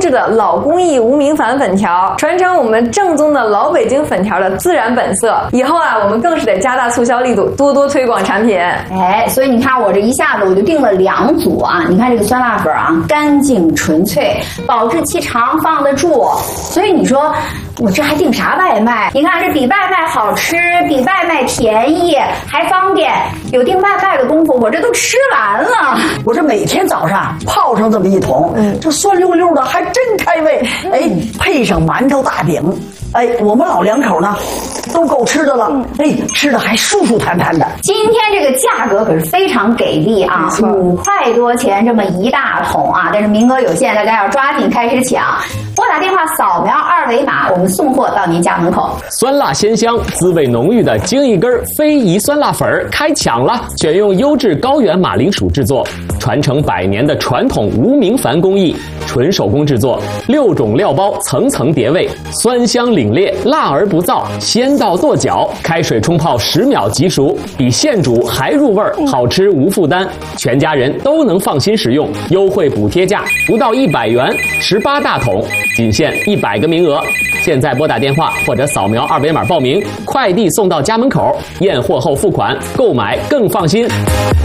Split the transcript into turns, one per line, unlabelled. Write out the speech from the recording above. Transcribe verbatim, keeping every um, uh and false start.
制的老工艺无名矾粉条，传承我们正宗的老北京粉条的自然本色。以后啊，我们更是得加大促销力度，多多推广产品。
哎，所以你看我这一下子我就订了两组啊！你看这个酸辣粉啊，干净纯粹，保质期长，放得住。所以你说我这还订啥外卖？你看这比外卖好吃，比外卖便宜，还方便。有订外卖的功夫，我这都吃完了。
我这每天早上泡上这么一桶，嗯，这酸溜溜的还真开胃。哎，配上馒头大饼，哎，我们老两口呢都够吃的了。哎，吃的还舒舒坦坦的。
今天这个价格可是非常给力啊，五块多钱这么一大桶啊，但是名额有限，大家要抓紧开始抢。拨打电话扫描二维码，我们送货到您家门口。
酸辣鲜香、滋味浓郁的京一根非遗酸辣粉开抢了！选用优质高原马铃薯制作，传承百年的传统无名矾工艺，纯手工制作，六种料包层层叠味，酸香凛冽，辣而不燥，鲜到跺脚。开水冲泡十秒即熟，比现煮还入味儿，好吃无负担，全家人都能放心食用。优惠补贴价不到一百元，十八大桶。仅限一百个名额，现在拨打电话或者扫描二维码报名，快递送到家门口，验货后付款，购买更放心。